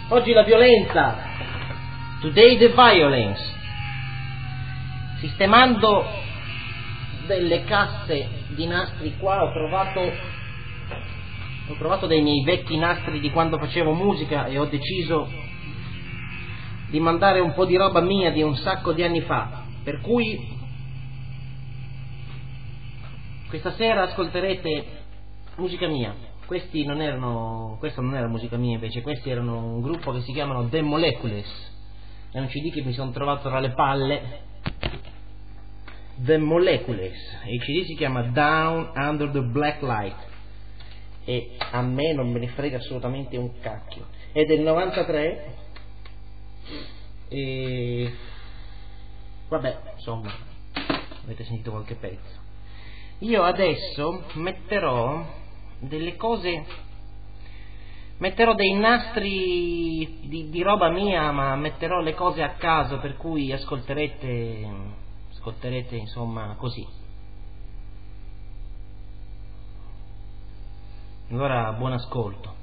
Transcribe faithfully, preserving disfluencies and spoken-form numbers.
Oggi la violenza, today the violence. Sistemando delle casse di nastri qua ho trovato ho trovato dei miei vecchi nastri di quando facevo musica e ho deciso di mandare un po' di roba mia di un sacco di anni fa, per cui questa sera ascolterete musica mia. Questi non erano, questa non era musica mia invece, questi erano un gruppo che si chiamano The Molecules, è un C D che mi sono trovato tra le palle. The Molecules, e il C D si chiama Down Under the Black Light e a me non me ne frega assolutamente un cacchio, è del novantatré e vabbè, insomma, avete sentito qualche pezzo. Io adesso metterò delle cose, metterò dei nastri di, di roba mia, ma metterò le cose a caso, per cui ascolterete ascolterete insomma così. Allora buon ascolto.